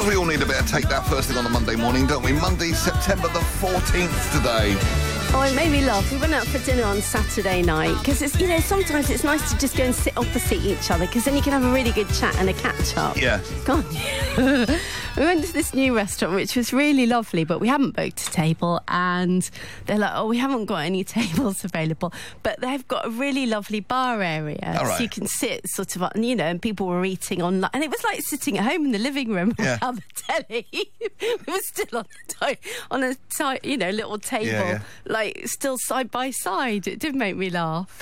Because we all need a bit of take that first thing on a Monday morning, don't we? Monday, September the 14th today. Oh, it made me laugh. We went out for dinner on Saturday night because it's, sometimes it's nice to just go and sit opposite each other because then you can have a really good chat and a catch up. Yeah. Can't you? We went to this new restaurant which was really lovely, but we haven't booked a table, and they're like, oh, we haven't got any tables available, but they've got a really lovely bar area. All right. So you can sit sort of, and people were eating on, and it was like sitting at home in the living room around the telly. We were still on a little table, like still side by side. It did make me laugh.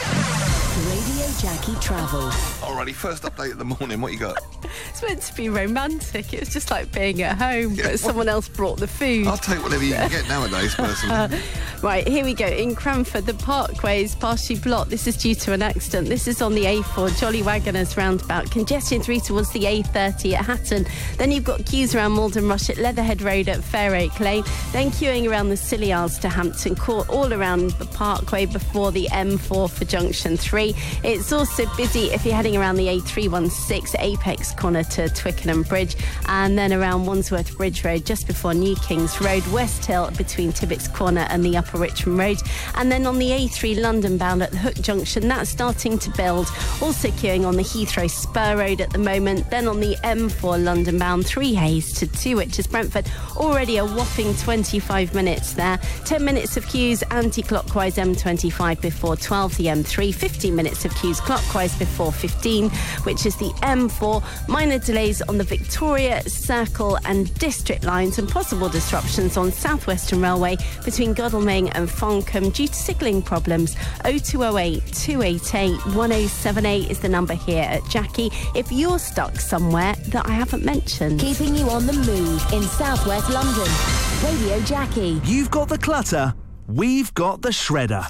Radio Jackie Travel. Alrighty, first update of the morning. What you got? It's meant to be romantic. It was just like being at home, but someone else brought the food. I'll take whatever you can get nowadays, personally. Right, here we go. In Cranford, the Parkway is partially blocked. This is due to an accident. This is on the A4, Jolly Wagoners roundabout. Congestion through towards the A30 at Hatton. Then you've got queues around Malden Rush at Leatherhead Road at Fairake Lane. Then queuing around the Scilly Isles to Hampton Court, all around the Parkway before the M4 for Junction 3. It's also busy if you're heading around the A316, Apex Corner to Twickenham Bridge, and then around Wandsworth Bridge Road just before New Kings Road, West Hill between Tibbetts Corner and the Upper Richmond Road, and then on the A3 London bound at the Hook Junction, that's starting to build. Also queuing on the Heathrow Spur Road at the moment, then on the M4 London bound 3 Hayes to 2 Witches Brentford, already a whopping 25 minutes there. 10 minutes of queues anti-clockwise M25 before 12, the M3, 15 minutes of queues clockwise before 15, which is the M4. Minor delays on the Victoria, Circle and District lines, and possible disruptions on South Western Railway between Godalming and Farncombe due to signalling problems. 0208 288 1078 is the number here at Jackie if you're stuck somewhere that I haven't mentioned. Keeping you on the move in South West London. Radio Jackie. You've got the clutter, we've got the shredder.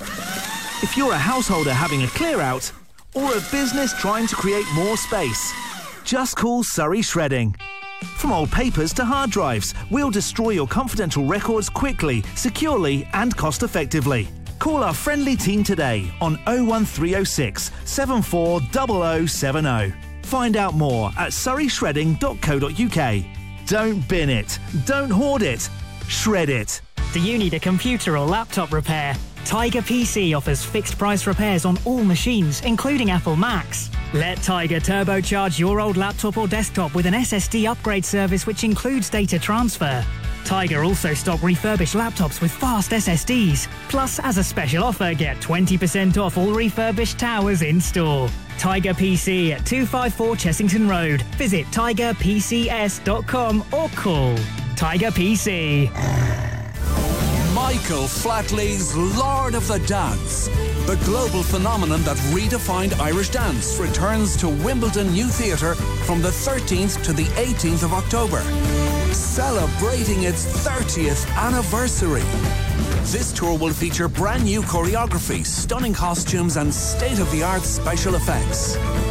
If you're a householder having a clear out or a business trying to create more space, just call Surrey Shredding. From old papers to hard drives, we'll destroy your confidential records quickly, securely and cost effectively. Call our friendly team today on 01306 740070. Find out more at surreyshredding.co.uk. Don't bin it, don't hoard it, shred it. Do you need a computer or laptop repair? Tiger PC offers fixed price repairs on all machines, including Apple Macs. Let Tiger turbocharge your old laptop or desktop with an SSD upgrade service which includes data transfer. Tiger also stock refurbished laptops with fast SSDs. Plus, as a special offer, get 20% off all refurbished towers in store. Tiger PC at 254 Chessington Road. Visit tigerpcs.com or call Tiger PC. Michael Flatley's Lord of the Dance. The global phenomenon that redefined Irish dance returns to Wimbledon New Theatre from the 13th to the 18th of October, celebrating its 30th anniversary. This tour will feature brand new choreography, stunning costumes and state-of-the-art special effects.